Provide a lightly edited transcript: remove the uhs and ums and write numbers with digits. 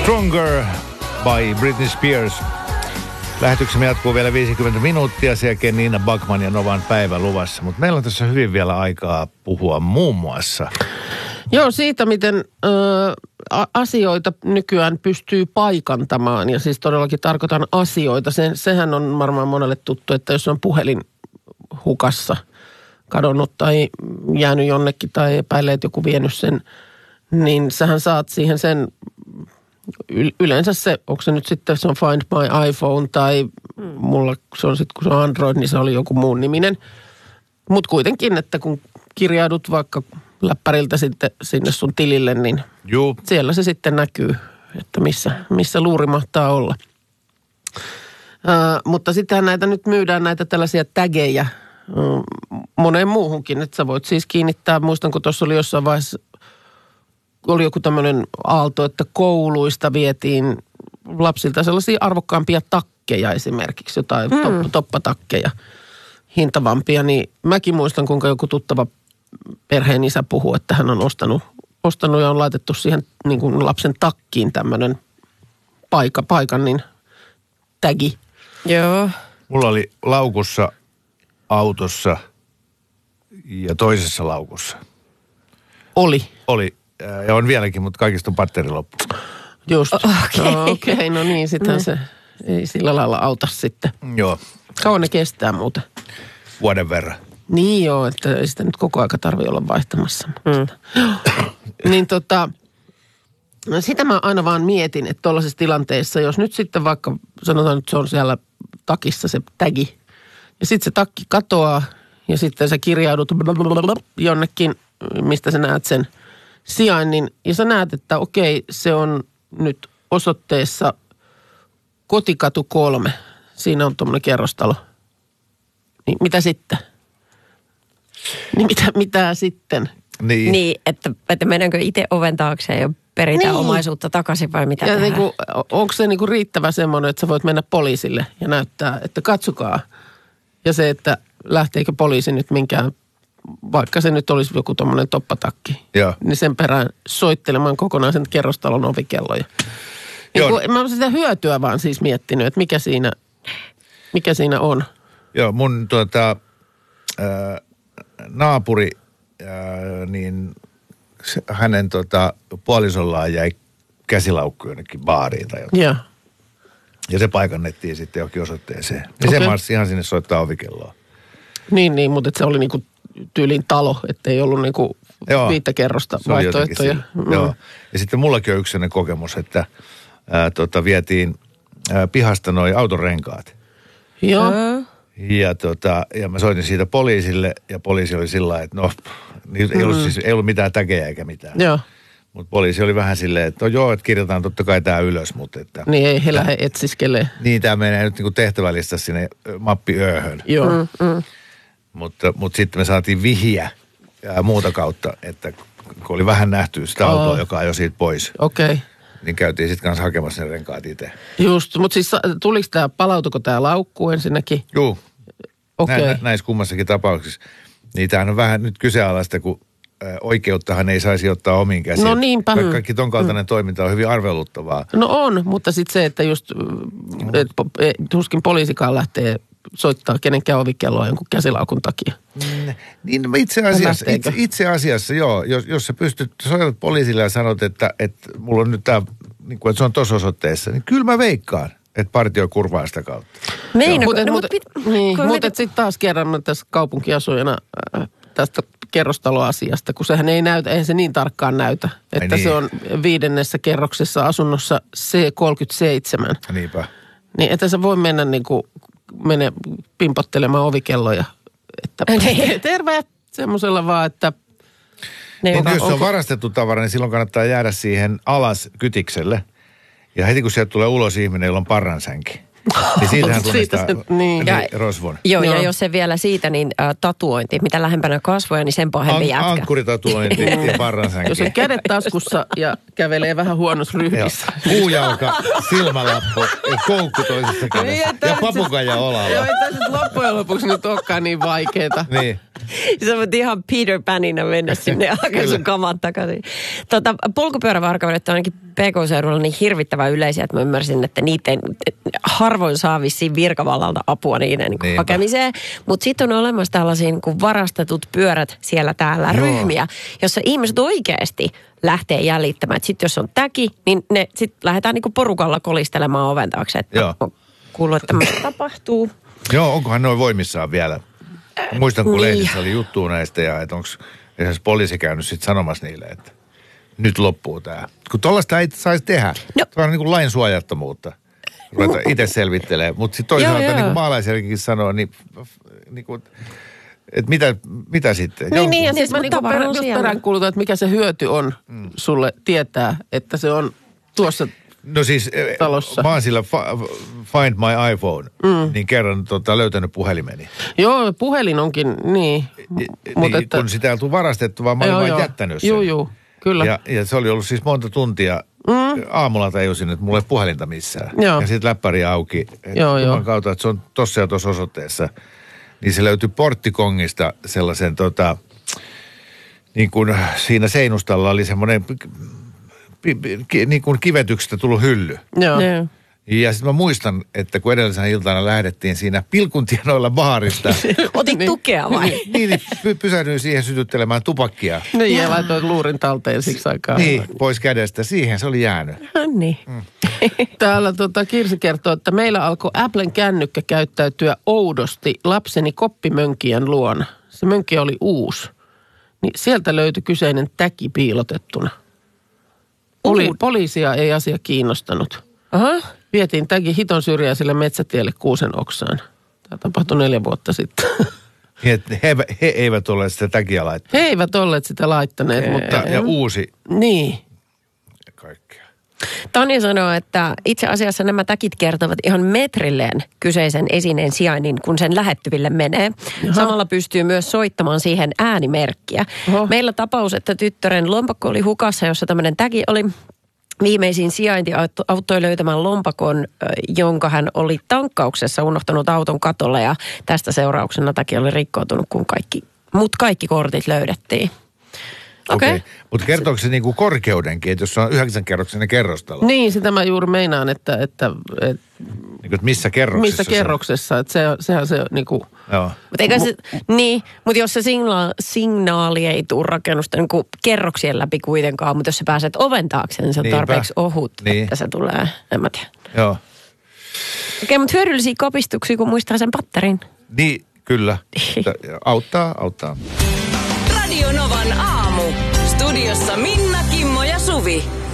Stronger by Britney Spears. Lähetyksemme jatkuu vielä 50 minuuttia, sen jälkeen Nina Backman ja Novan päivä luvassa. Mutta meillä on tässä hyvin vielä aikaa puhua muun muassa. Joo, siitä miten asioita nykyään pystyy paikantamaan. Ja siis todellakin tarkoitan asioita. Sehän on varmaan monelle tuttu, että jos on puhelin hukassa kadonnut tai jäänyt jonnekin tai epäilee, että joku vienyt sen, niin sähän saat siihen sen, yleensä se, onko se nyt sitten, se on Find My iPhone tai mulla se on sitten, kun se on Android, niin se oli joku muun niminen. Mutta kuitenkin, että kun kirjaudut vaikka läppäriltä sitten sinne sun tilille, niin siellä se sitten näkyy, että missä luuri mahtaa olla. Mutta sittenhän näitä nyt myydään näitä tällaisia tägejä moneen muuhunkin, että sä voit siis kiinnittää, muistan kun tuossa oli jossain vaiheessa, oli joku tämmöinen aalto, että kouluista vietiin lapsilta sellaisia arvokkaampia takkeja esimerkiksi, jotain toppatakkeja, hintavampia, niin mäkin muistan, kuinka joku tuttava perheen isä puhuu, että hän on ostanut ja on laitettu siihen niin kuin lapsen takkiin tämmöinen paikan niin tägi. Joo. Mulla oli laukussa, autossa ja toisessa laukussa. Oli. Ja on vieläkin, mutta kaikista on batteri loppu. Just. Okei, no niin, sitähän se ei sillä lailla auta sitten. Joo. Kauan ne kestää muuten? Vuoden verran. Niin joo, että ei sitä nyt koko aika tarvitse olla vaihtamassa. Niin sitä mä aina vaan mietin, että tuollaisessa tilanteessa, jos nyt sitten vaikka sanotaan, että se on siellä takissa se tägi, ja sitten se takki katoaa, ja sitten sä kirjaudut jonnekin, mistä sä näet sen sijainnin, ja sä näet, että okei, se on nyt osoitteessa Kotikatu 3. Siinä on tuommoinen kerrostalo. Niin mitä sitten? Niin mitä sitten? Niin, että mennäänkö itse oven taakse ja peritään omaisuutta takaisin vai mitä tehdään? Niinku, onko se niinku riittävä semmoinen, että sä voit mennä poliisille ja näyttää, että katsokaa. Ja se, että lähteekö poliisi nyt minkään, vaikka se nyt olisi joku tommoinen toppatakki, niin sen perään soittelemaan kokonaisen kerrostalon ovikelloja. Niin mä oon sitä hyötyä vaan siis miettinyt, että mikä siinä on. Joo, mun naapuri, niin hänen puolisollaan jäi käsilaukku jonnekin baariin tai jotain. Joo. Ja se paikannettiin sitten johonkin osoitteeseen. Ja se marssi ihan sinne soittaa ovikelloa. Niin, mutta se oli niinku tyylin talo, ettei ollut niinku 5 kerrosta vaihtoehtoja. Joo. Ja sitten mullakin on yksi sellainen kokemus, että vietiin pihasta noi autorenkaat. Joo. Ja mä soitin siitä poliisille, ja poliisi oli sillä lailla, että ei ollut mitään täkejä eikä mitään. Joo. Mutta poliisi oli vähän silleen, että että kirjataan totta kai tää ylös, mutta että... Niin ei he lähde etsiskelee. Niin, tää menee nyt niinku tehtävällistä sinne mappiööhön. Joo. Mutta sitten me saatiin vihjeä muuta kautta, että kun oli vähän nähty sitä autoa, joka ajoi siitä pois. Okei. Niin käytiin sitten kanssa hakemassa ne renkaat itse. Just, mutta siis palautuiko tämä laukku ensinnäkin? Joo. Okei. Näissä kummassakin tapauksissa. Niin tämähän on vähän nyt kyseenalaista, kun oikeuttahan ei saisi ottaa omiin käsiin. No niinpä. Kaikki ton kaltainen toiminta on hyvin arveluttavaa. No on, mutta sitten se, että just tuskin poliisikaan lähtee soittaa kenenkään ovikelloa jonkun käsilaukun takia. Niin itse asiassa joo, jos sä pystyt soitat poliisille ja sanot, että mulla on nyt tämä, niin kuin, että se on tuossa osoitteessa, niin kyllä mä veikkaan, että partio kurvaa sitä kautta. Mutta sitten taas kerran tässä kaupunkiasujana tästä kerrostaloasiasta, kun sehän ei näytä, eihän se niin tarkkaan näytä, että se on 5. kerroksessa asunnossa C37. Niinpä. Niin, että sä voi mennä mene pimpottelemaan ovikelloja. Että terve! Semmoisella vaan, että... Mutta jos se on varastettu tavara, niin silloin kannattaa jäädä siihen alas kytikselle. Ja heti kun sieltä tulee ulos ihminen, jolla on parransänki, niin siitähän tunnistaa rosvon. Joo, ja jos se vielä siitä, niin tatuointi. Mitä lähempänä kasvoja, niin sen pahempi jätkä. Ankkuritatuointi ja parransänki. Jos on kädet taskussa ja kävelee vähän huonossa ryhdissä. Puujalka, silmälappu, koukku toisessa kädessä ja papukaija olalla. Joo, ei tässä loppujen lopuksi nyt olekaan niin vaikeeta. Niin. Sä voit ihan Peter Panina mennä sinne ja hakea sun kamat takaisin. Polkupyörävarkaudet on ainakin PK-seudulla niin hirvittävän yleisiä, että mä ymmärsin, että niiden harvoin saa vissiin virkavallalta apua niiden niin hakemiseen. Mutta sitten on olemassa tällaisia niin varastetut pyörät siellä täällä ryhmiä, jossa ihmiset oikeasti lähtee jäljittämään. Sitten jos on täki, niin ne sitten lähdetään niin porukalla kolistelemaan oven taakse. Että kuuluu, että tämmöistä tapahtuu. Joo, onkohan noin voimissaan vielä? Muistan, kun lehdissä oli juttua näistä ja että onko esimerkiksi poliisi käynyt sitten sanomassa niille, että nyt loppuu tämä. Kun tollaista ei saisi tehdä. No. Se on niin kuin lain suojattomuutta. Ruveta itse selvittelee. Mutta sitten toisaalta, niin kuin maalaisjärkikin sanoo, niin kuin, että mitä sitten? Niin, ja siis mä niin peräänkuulutan, että mikä se hyöty on sulle tietää, että se on tuossa no siis, talossa. Mä oon sillä Find My iPhone, niin kerran löytänyt puhelimeni. Joo, puhelin onkin, niin. Mutta että kun sitä ei oltu varastettu, vaan mä olin vain jättänyt sen. Joo, kyllä. Ja se oli ollut siis monta tuntia. Aamulla tajusin, että mulla ei puhelinta missään. Joo. Ja sitten läppäri auki. Juman kautta, että se on tossa ja tossa osoitteessa. Niin se löytyi Porttikongista sellaisen niin kuin siinä seinustalla oli semmoinen niin kuin kivetyksestä tullut hylly. Joo. Ja sitten mä muistan, että kun edellisenä iltana lähdettiin siinä pilkuntienoilla baarista. Otit tukea vai? niin pysähdyin siihen sytyttelemään tupakkia. Niin, ja laitoit luurin talteen siksi aikaa. Niin, pois kädestä. Siihen se oli jäänyt. Niin. Täällä Kirsi kertoo, että meillä alkoi Applen kännykkä käyttäytyä oudosti lapseni koppimönkijän luona. Se mönkki oli uusi. Niin sieltä löytyi kyseinen täki piilotettuna. Poliisia ei asia kiinnostanut. Aha. Vietiin tägi hiton syrjäiselle metsätielle Kuusen oksaan. Tämä tapahtui 4 vuotta sitten. He eivät olleet sitä täkiä laittaneet. He eivät olleet sitä laittaneet, mutta... Ja uusi. Niin. Kaikkea. Tanja sanoo, että itse asiassa nämä täkit kertovat ihan metrilleen kyseisen esineen sijainnin, kun sen lähettyville menee. Samalla pystyy myös soittamaan siihen äänimerkkiä. Meillä tapaus, että tyttären lompakko oli hukassa, jossa tämmöinen täki oli. Viimeisin sijainti auttoi löytämään lompakon, jonka hän oli tankkauksessa unohtanut auton katolle ja tästä seurauksena täki oli rikkoutunut, kun kaikki kortit löydettiin. Okei. Mutta kertooko se niinku korkeudenkin, että jos on 9-kerroksinen kerrostalo? Niin, sitä mä juuri meinaan, että missä kerroksessa? Missä kerroksessa, että sehän se niinku... Joo. Mutta jos se signaali ei tule rakennusta niin kerroksien läpi kuitenkaan, mutta jos sä pääset oven taakse, niin se on tarpeeksi ohut, että se tulee, en mä tiedä. Joo. Okei, mutta hyödyllisiä kopistuksia, kun muistaa sen patterin. Niin, kyllä. Auttaa. Radio Novan aamu. Studiossa Minna, Kimmo ja Suvi.